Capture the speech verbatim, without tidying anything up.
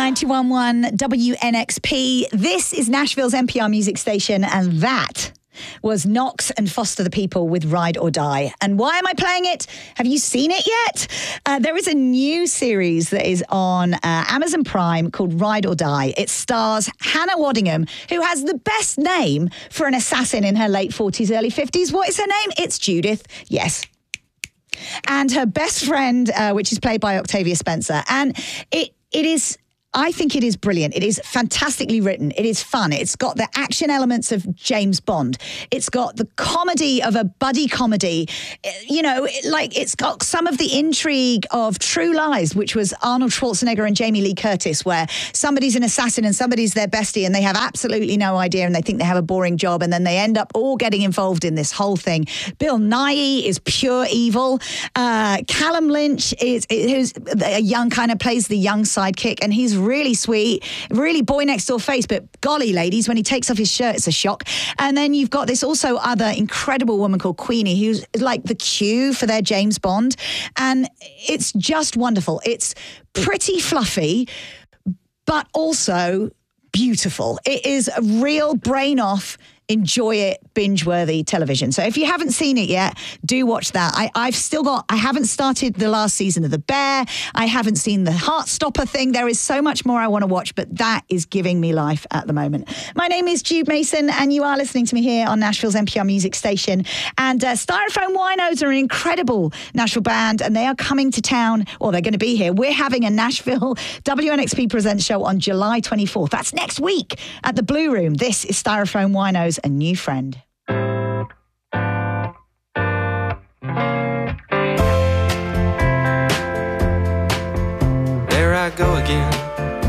ninety-one point one W N X P. This is Nashville's N P R music station, and that was Knox and Foster the People with Ride or Die. And why am I playing it? Have you seen it yet? Uh, there is a new series that is on uh, Amazon Prime called Ride or Die. It stars Hannah Waddingham, who has the best name for an assassin in her late forties, early fifties. What is her name? It's Judith. Yes. And her best friend, uh, which is played by Octavia Spencer. And it it is... I think it is brilliant. It is fantastically written. It is fun. It's got the action elements of James Bond. It's got the comedy of a buddy comedy. You know, like it's got some of the intrigue of True Lies, which was Arnold Schwarzenegger and Jamie Lee Curtis, where somebody's an assassin and somebody's their bestie and they have absolutely no idea and they think they have a boring job and then they end up all getting involved in this whole thing. Bill Nighy is pure evil. Uh, Callum Lynch is who's a young kind of plays the young sidekick, and he's really sweet, really boy next door face, but golly, ladies, when he takes off his shirt, it's a shock. And then you've got this also other incredible woman called Queenie, who's like the Q for their James Bond. And it's just wonderful. It's pretty fluffy, but also beautiful. It is a real brain off, enjoy it, binge-worthy television. So if you haven't seen it yet, do watch that. I, I've still got, I haven't started the last season of The Bear. I haven't seen the Heartstopper thing. There is so much more I want to watch, but that is giving me life at the moment. My name is Jude Mason, and you are listening to me here on Nashville's N P R music station. And uh, Styrofoam Winos are an incredible Nashville band, and they are coming to town, or they're going to be here. We're having a Nashville W N X P Presents show on July twenty-fourth. That's next week at the Blue Room. This is Styrofoam Winos, a new friend. There I go again,